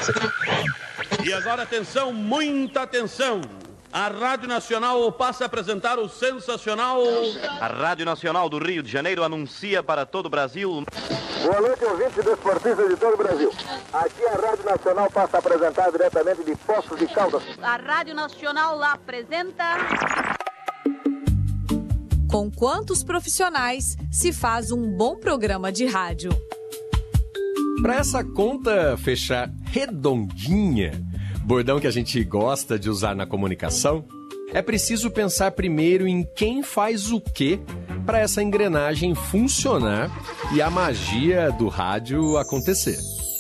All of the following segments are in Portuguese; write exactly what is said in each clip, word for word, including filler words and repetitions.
E agora atenção, muita atenção. A Rádio Nacional passa a apresentar o sensacional... A Rádio Nacional do Rio de Janeiro anuncia para todo o Brasil... Boa noite, ouvintes e desportistas de todo o Brasil. Aqui a Rádio Nacional passa a apresentar diretamente de Poços de Caldas. A Rádio Nacional lá apresenta... Com quantos profissionais se faz um bom programa de rádio? Para essa conta fechar redondinha, bordão que a gente gosta de usar na comunicação, é preciso pensar primeiro em quem faz o quê para essa engrenagem funcionar e a magia do rádio acontecer.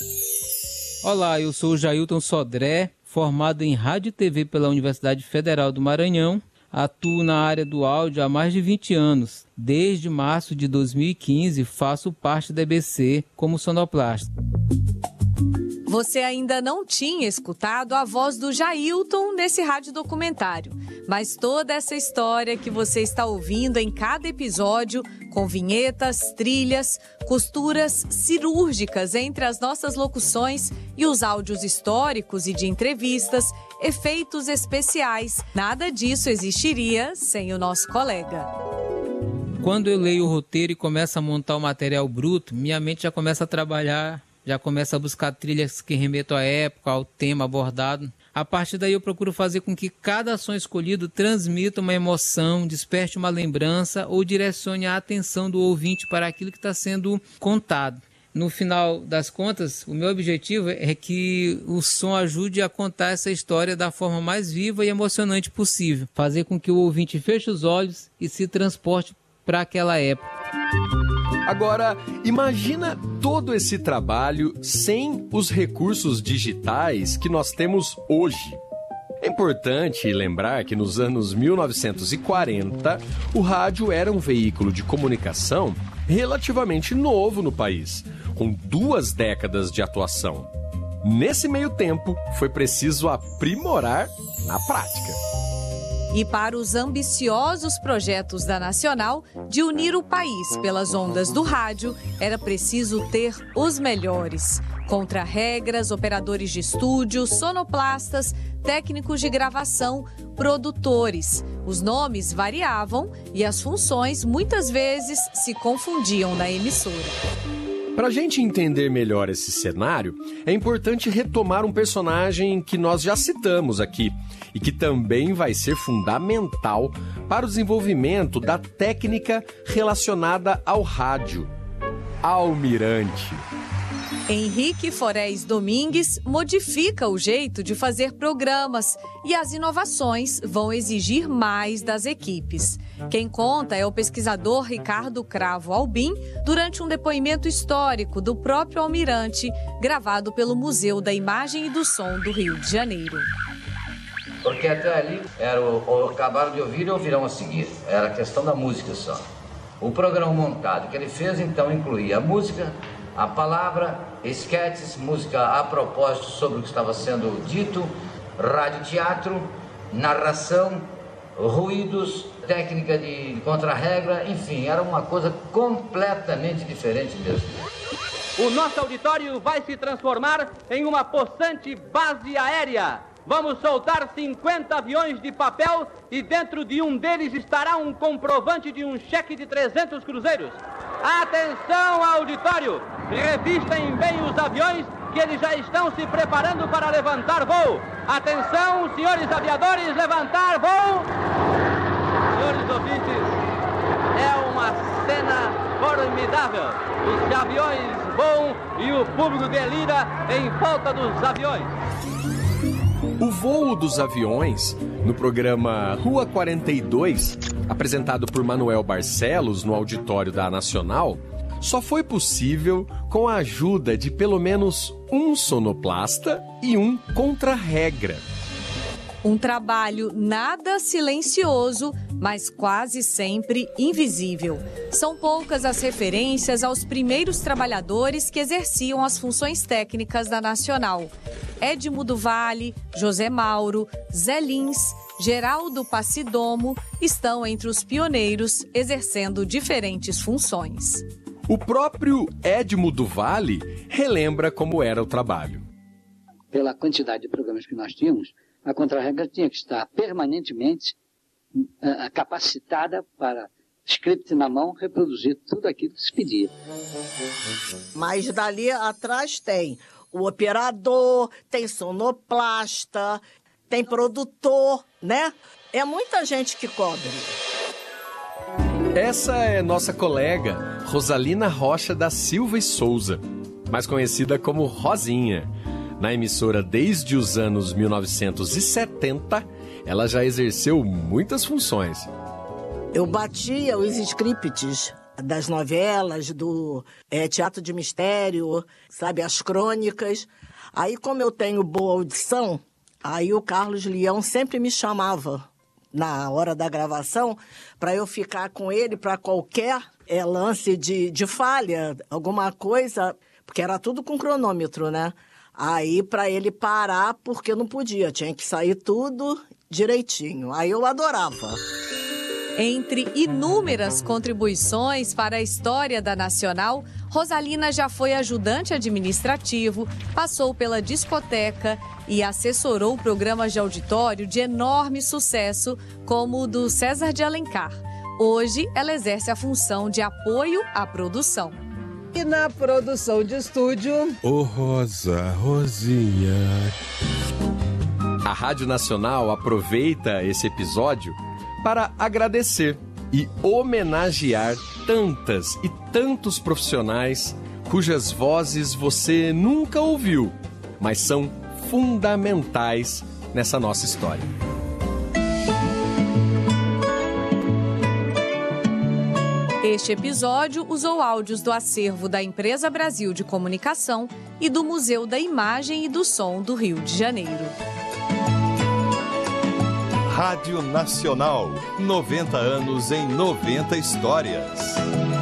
Olá, eu sou o Jailton Sodré, formado em Rádio e T V pela Universidade Federal do Maranhão. Atuo na área do áudio há mais de vinte anos. Desde março de dois mil e quinze, faço parte da E B C como sonoplasta. Você ainda não tinha escutado a voz do Jailton nesse rádio documentário, mas toda essa história que você está ouvindo em cada episódio, com vinhetas, trilhas, costuras cirúrgicas entre as nossas locuções e os áudios históricos e de entrevistas, efeitos especiais, nada disso existiria sem o nosso colega. Quando eu leio o roteiro e começo a montar o material bruto, minha mente já começa a trabalhar, já começa a buscar trilhas que remetam à época, ao tema abordado. A partir daí eu procuro fazer com que cada som escolhido transmita uma emoção, desperte uma lembrança ou direcione a atenção do ouvinte para aquilo que está sendo contado. No final das contas, o meu objetivo é que o som ajude a contar essa história da forma mais viva e emocionante possível. Fazer com que o ouvinte feche os olhos e se transporte para aquela época. Agora, imagina todo esse trabalho sem os recursos digitais que nós temos hoje. É importante lembrar que nos anos mil novecentos e quarenta, o rádio era um veículo de comunicação relativamente novo no país, com duas décadas de atuação. Nesse meio tempo, foi preciso aprimorar na prática. E para os ambiciosos projetos da Nacional de unir o país pelas ondas do rádio, era preciso ter os melhores. Contra-regras, operadores de estúdio, sonoplastas, técnicos de gravação, produtores. Os nomes variavam e as funções muitas vezes se confundiam na emissora. Para a gente entender melhor esse cenário, é importante retomar um personagem que nós já citamos aqui e que também vai ser fundamental para o desenvolvimento da técnica relacionada ao rádio: Almirante. Henrique Forés Domingues modifica o jeito de fazer programas e as inovações vão exigir mais das equipes. Quem conta é o pesquisador Ricardo Cravo Albim durante um depoimento histórico do próprio Almirante, gravado pelo Museu da Imagem e do Som do Rio de Janeiro. Porque até ali era o, o acabaram de ouvir e ouvirão a seguir. Era a questão da música só. O programa montado que ele fez então incluía a música, a palavra, esquetes, música a propósito sobre o que estava sendo dito, rádio-teatro, narração, ruídos, técnica de contra-regra, enfim, era uma coisa completamente diferente mesmo. O nosso auditório vai se transformar em uma possante base aérea. Vamos soltar cinquenta aviões de papel e dentro de um deles estará um comprovante de um cheque de trezentos cruzeiros. Atenção, auditório! Revistem bem os aviões que eles já estão se preparando para levantar voo. Atenção, senhores aviadores, levantar voo! Senhores ouvintes, é uma cena formidável. Os aviões voam e o público delira em volta dos aviões. O voo dos aviões, no programa Rua quarenta e dois, apresentado por Manuel Barcelos no auditório da Nacional, só foi possível com a ajuda de pelo menos um sonoplasta e um contra-regra. Um trabalho nada silencioso, mas quase sempre invisível. São poucas as referências aos primeiros trabalhadores que exerciam as funções técnicas da Nacional. Edmo do Vale, José Mauro, Zé Lins, Geraldo Passidomo estão entre os pioneiros exercendo diferentes funções. O próprio Edmo do Vale relembra como era o trabalho. pela quantidade de programas que nós tínhamos, a Contra-Regra tinha que estar permanentemente uh, capacitada para, script na mão, reproduzir tudo aquilo que se pedia. Mas dali atrás tem o operador, tem sonoplasta, tem produtor, né? É muita gente que cobre. Essa é nossa colega Rosalina Rocha da Silva e Souza, mais conhecida como Rosinha. Na emissora desde os anos mil novecentos e setenta, ela já exerceu muitas funções. Eu batia os scripts das novelas, do é, teatro de mistério, sabe, as crônicas. Aí, como eu tenho boa audição, aí o Carlos Leão sempre me chamava na hora da gravação para eu ficar com ele para qualquer é, lance de, de falha, alguma coisa, porque era tudo com cronômetro, né? Aí, para ele parar, porque não podia, tinha que sair tudo direitinho. Aí eu adorava. Entre inúmeras contribuições para a história da Nacional, Rosalina já foi ajudante administrativo, passou pela discoteca e assessorou programas de auditório de enorme sucesso, como o do César de Alencar. Hoje, ela exerce a função de apoio à produção. E na produção de estúdio... Ô Rosa, Rosinha... A Rádio Nacional aproveita esse episódio para agradecer e homenagear tantas e tantos profissionais cujas vozes você nunca ouviu, mas são fundamentais nessa nossa história. Este episódio usou áudios do acervo da Empresa Brasil de Comunicação e do Museu da Imagem e do Som do Rio de Janeiro. Rádio Nacional, noventa anos em noventa histórias.